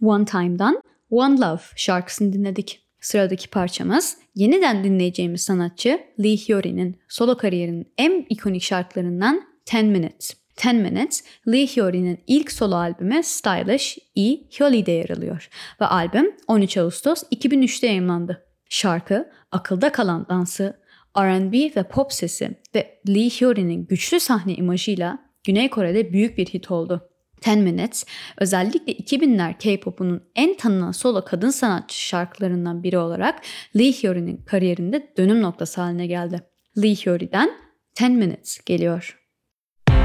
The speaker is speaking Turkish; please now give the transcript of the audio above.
One Time'dan One Love şarkısını dinledik. Sıradaki parçamız yeniden dinleyeceğimiz sanatçı Lee Hyori'nin solo kariyerinin en ikonik şarkılarından 10 Minutes. 10 Minutes, Lee Hyori'nin ilk solo albümü Stylish E. Hyori'de yer alıyor ve albüm 13 Ağustos 2003'te yayımlandı. Şarkı, akılda kalan dansı, R&B ve pop sesi ve Lee Hyori'nin güçlü sahne imajıyla Güney Kore'de büyük bir hit oldu. 10 Minutes, özellikle 2000'ler K-pop'unun en tanınan solo kadın sanatçı şarkılarından biri olarak Lee Hyori'nin kariyerinde dönüm noktası haline geldi. Lee Hyori'den 10 Minutes geliyor.